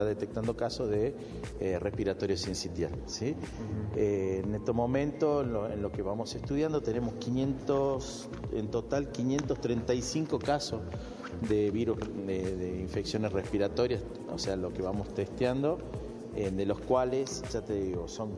detectando casos de respiratorio sincitial, ¿sí? En estos momentos, en lo que vamos estudiando, tenemos en total 535 casos de virus de infecciones respiratorias, o sea, lo que vamos testeando, de los cuales, ya te digo, son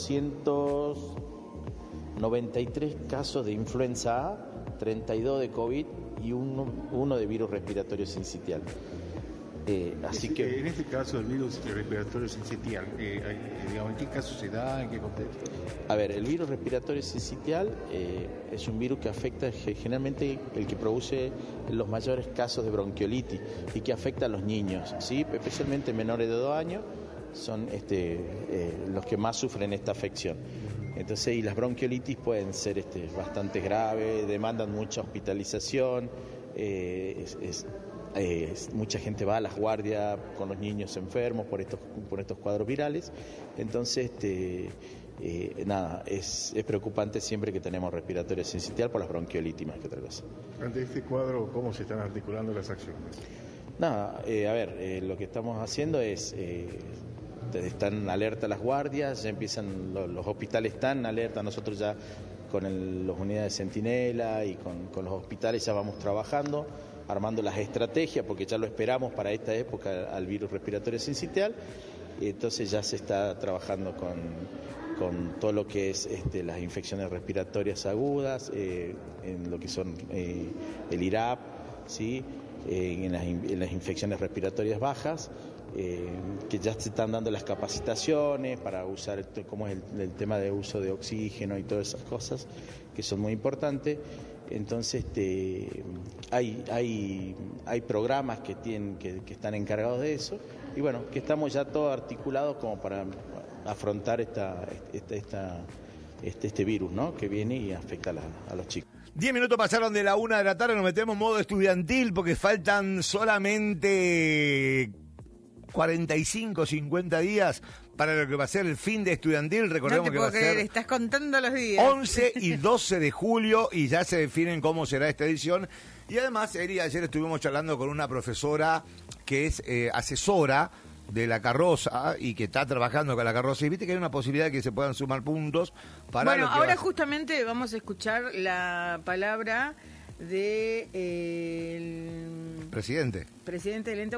493 casos de influenza A, 32 de COVID y uno de virus respiratorio sincitial. Así que en este caso el virus respiratorio sincitial, digamos, ¿en qué caso se da? ¿En qué contexto? A ver, el virus respiratorio sincitial es un virus que afecta generalmente el que produce los mayores casos de bronquiolitis y que afecta a los niños, ¿sí? Especialmente menores de 2 años son los que más sufren esta afección. Entonces, y las bronquiolitis pueden ser bastante graves, demandan mucha hospitalización, mucha gente va a las guardias con los niños enfermos por estos cuadros virales. Entonces, es preocupante siempre que tenemos respiratorio sincitial por las bronquiolitis más que otra cosa. Ante este cuadro, ¿cómo se están articulando las acciones? Lo que estamos haciendo es, están alerta las guardias, ya empiezan, los hospitales están alerta, nosotros ya con las unidades de centinela y con los hospitales ya vamos trabajando, armando las estrategias, porque ya lo esperamos para esta época al virus respiratorio sincitial. Entonces ya se está trabajando con todo lo que es las infecciones respiratorias agudas, en lo que son el IRAP, ¿sí? En las infecciones respiratorias bajas, que ya se están dando las capacitaciones para usar cómo es el tema de uso de oxígeno y todas esas cosas que son muy importantes. Entonces hay programas que están encargados de eso y bueno, que estamos ya todos articulados como para afrontar este virus, ¿no? Que viene y afecta a los chicos. 10 minutos pasaron de la 1 de la tarde, nos metemos en modo estudiantil porque faltan solamente 45, 50 días para lo que va a ser el fin de estudiantil. Recordemos que va a ser... Estás contando los días. 11 y 12 de julio y ya se definen cómo será esta edición. Y además, ayer estuvimos charlando con una profesora que es asesora de la carroza y que está trabajando con la carroza y viste que hay una posibilidad de que se puedan sumar puntos para... Bueno, ahora justamente vamos a escuchar la palabra de el presidente del ente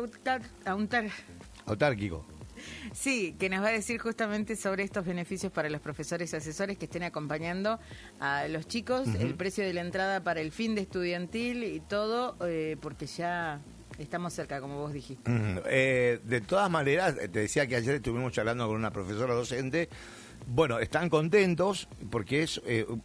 autárquico. Sí, que nos va a decir justamente sobre estos beneficios para los profesores y asesores que estén acompañando a los chicos, el precio de la entrada para el fin de estudiantil y todo, porque ya estamos cerca, como vos dijiste. De todas maneras, te decía que ayer estuvimos charlando con una profesora docente. Bueno, están contentos porque es,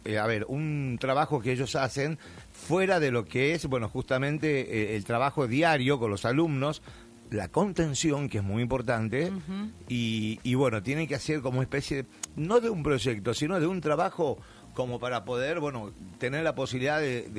un trabajo que ellos hacen fuera de lo que es, bueno, justamente el trabajo diario con los alumnos, la contención, que es muy importante, y bueno, tienen que hacer como especie, no de un proyecto, sino de un trabajo como para poder, bueno, tener la posibilidad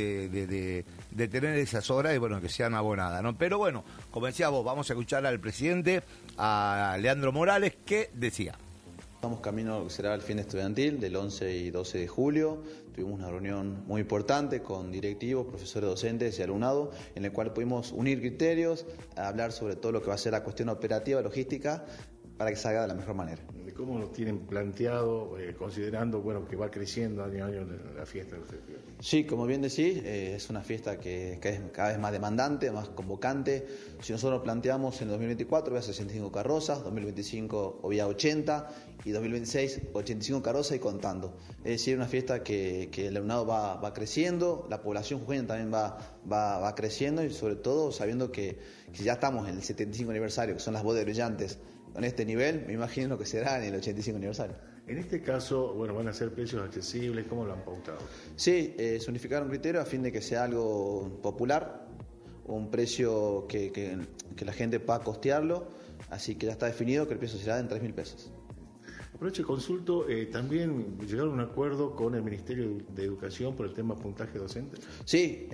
de tener esas horas y, bueno, que sean abonadas, ¿no? Pero bueno, como decía vos, vamos a escuchar al presidente, a Leandro Morales, que decía. Estamos camino a lo que será el fin estudiantil del 11 y 12 de julio. Tuvimos una reunión muy importante con directivos, profesores, docentes y alumnado, en el cual pudimos unir criterios, hablar sobre todo lo que va a ser la cuestión operativa, logística, para que salga de la mejor manera. ¿Cómo lo tienen planteado, considerando que va creciendo año a año la fiesta? Sí, como bien decís, es una fiesta que es cada vez más demandante, más convocante. Si nosotros planteamos en el 2024 había 65 carrozas, 2025 había 80 y 2026 85 carrozas y contando. Es decir, una fiesta que el alumnado va creciendo, la población jujeña también va creciendo y sobre todo sabiendo que ya estamos en el 75 aniversario, que son las bodas brillantes. Con este nivel, me imagino lo que será en el 85 aniversario. En este caso, van a ser precios accesibles, ¿cómo lo han pautado? Sí, se unificaron criterios a fin de que sea algo popular, un precio que la gente pueda costearlo, así que ya está definido que el precio será de 3.000 pesos. Aprovecho y consulto, ¿también llegaron a un acuerdo con el Ministerio de Educación por el tema puntaje docente? Sí,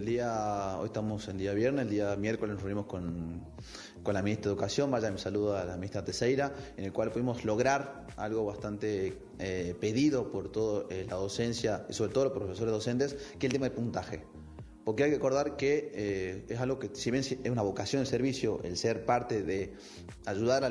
hoy estamos en día viernes, el día miércoles nos reunimos con la ministra de Educación, vaya mi saludo a la ministra Teixeira, en el cual pudimos lograr algo bastante pedido por toda la docencia y sobre todo los profesores docentes, que es el tema del puntaje. porque hay que recordar que es algo que, si bien es una vocación de servicio, el ser parte de ayudar a